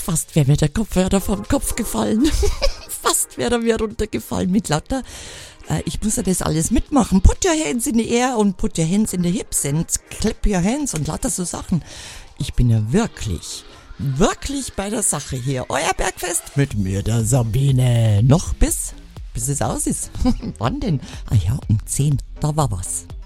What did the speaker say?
Fast wäre mir der Kopfhörer vom Kopf gefallen. Fast wäre er mir runtergefallen mit lauter. Ich muss ja das alles mitmachen. Put your hands in the air und put your hands in the hips and clap your hands und lauter so Sachen. Ich bin ja wirklich bei der Sache hier. Euer Bergfest mit mir, der Sabine. Noch bis es aus ist. Wann denn? Ah ja, um 10, da war was.